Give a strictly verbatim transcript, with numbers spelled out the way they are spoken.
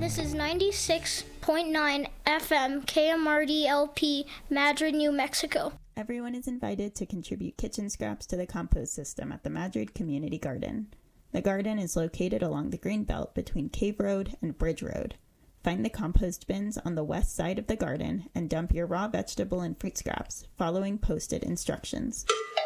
This is ninety-six point nine F M K M R D L P, Madrid, New Mexico. Everyone is invited to contribute kitchen scraps to the compost system at the Madrid Community Garden. The garden is located along the Greenbelt between Cave Road and Bridge Road. Find the compost bins on the west side of the garden and dump your raw vegetable and fruit scraps, following posted instructions.